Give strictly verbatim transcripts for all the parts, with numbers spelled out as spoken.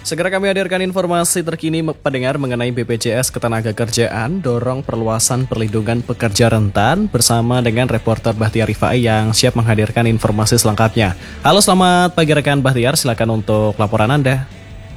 Segera kami hadirkan informasi terkini pendengar mengenai B P J S Ketenagakerjaan dorong perluasan perlindungan pekerja rentan bersama dengan reporter Bahtiar Rifai yang siap menghadirkan informasi selengkapnya. Halo, selamat pagi rekan Bahtiar, silakan untuk laporan Anda.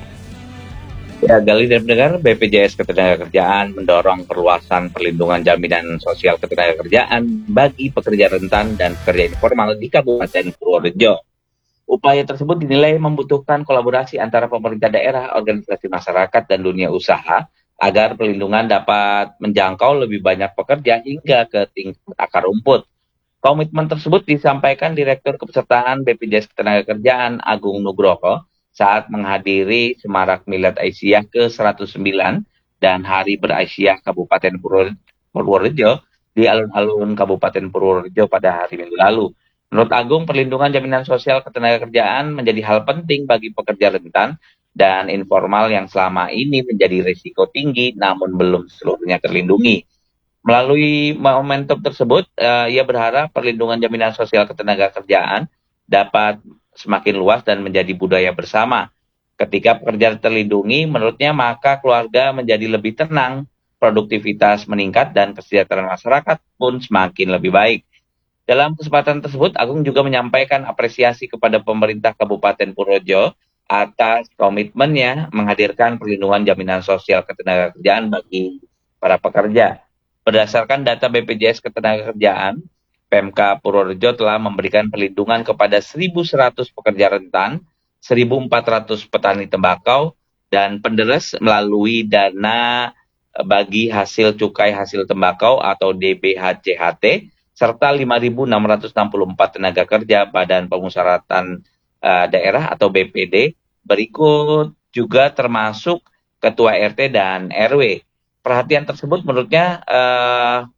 Ya, Gali dan pendengar, B P J S Ketenagakerjaan mendorong perluasan perlindungan jaminan sosial ketenagakerjaan bagi pekerja rentan dan pekerja informal di Kabupaten Purworejo. Upaya tersebut dinilai membutuhkan kolaborasi antara pemerintah daerah, organisasi masyarakat, dan dunia usaha agar perlindungan dapat menjangkau lebih banyak pekerja hingga ke tingkat akar rumput. Komitmen tersebut disampaikan Direktur Kepesertaan B P J S Ketenagakerjaan Agung Nugroho saat menghadiri Semarak Milad Aisyah ke seratus sembilan dan Hari Beraisyah Kabupaten Purworejo di alun-alun Kabupaten Purworejo pada hari Minggu lalu. Menurut Agung, perlindungan jaminan sosial ketenagakerjaan menjadi hal penting bagi pekerja rentan dan informal yang selama ini menjadi risiko tinggi namun belum seluruhnya terlindungi. Melalui momentum tersebut, uh, ia berharap perlindungan jaminan sosial ketenagakerjaan dapat semakin luas dan menjadi budaya bersama. Ketika pekerja terlindungi, menurutnya maka keluarga menjadi lebih tenang, produktivitas meningkat, dan kesejahteraan masyarakat pun semakin lebih baik. Dalam kesempatan tersebut, Agung juga menyampaikan apresiasi kepada pemerintah Kabupaten Purworejo atas komitmennya menghadirkan perlindungan jaminan sosial ketenagakerjaan bagi para pekerja. Berdasarkan data B P J S Ketenagakerjaan, Pemka Purworejo telah memberikan perlindungan kepada seribu seratus pekerja rentan, seribu empat ratus petani tembakau, dan penderes melalui dana bagi hasil cukai hasil tembakau atau D B H C H T, serta lima ribu enam ratus enam puluh empat tenaga kerja Badan Pemusyawaratan uh, Daerah atau B P D. Berikut juga termasuk Ketua R T dan R W. Perhatian tersebut menurutnya uh,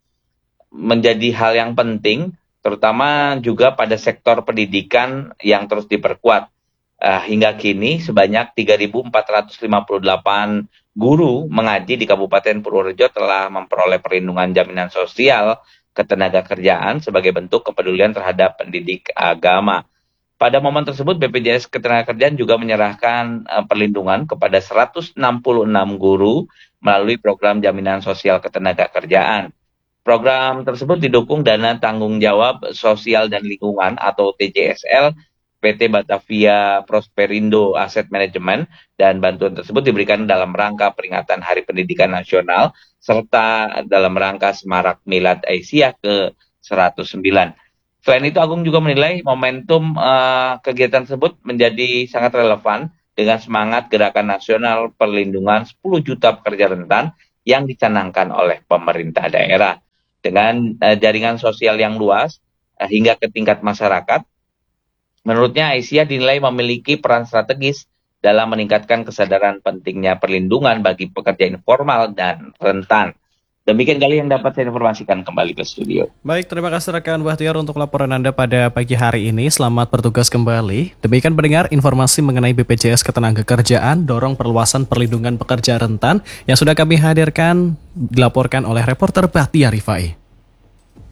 menjadi hal yang penting, terutama juga pada sektor pendidikan yang terus diperkuat. Uh, hingga kini sebanyak tiga ribu empat ratus lima puluh delapan guru mengaji di Kabupaten Purworejo telah memperoleh perlindungan jaminan sosial ketenagakerjaan sebagai bentuk kepedulian terhadap pendidik agama. Pada momen tersebut, B P J S Ketenagakerjaan juga menyerahkan uh, perlindungan kepada seratus enam puluh enam guru melalui program jaminan sosial ketenagakerjaan. Program tersebut didukung dana tanggung jawab sosial dan lingkungan atau T J S L P T Batavia Prosperindo Asset Management, dan bantuan tersebut diberikan dalam rangka peringatan Hari Pendidikan Nasional serta dalam rangka Semarak Milad Aisyah ke seratus sembilan. Selain itu, Agung juga menilai momentum uh, kegiatan tersebut menjadi sangat relevan dengan semangat Gerakan Nasional Perlindungan sepuluh juta pekerja rentan yang dicanangkan oleh pemerintah daerah. Dengan uh, jaringan sosial yang luas uh, hingga ke tingkat masyarakat, menurutnya Aisyah dinilai memiliki peran strategis dalam meningkatkan kesadaran pentingnya perlindungan bagi pekerja informal dan rentan. Demikian kali yang dapat saya informasikan, kembali ke studio. Baik, terima kasih rekan Bahtiar untuk laporan Anda pada pagi hari ini. Selamat bertugas kembali. Demikian pendengar informasi mengenai B P J S Ketenagakerjaan dorong perluasan perlindungan pekerja rentan yang sudah kami hadirkan dilaporkan oleh reporter Bahtiar Rifai.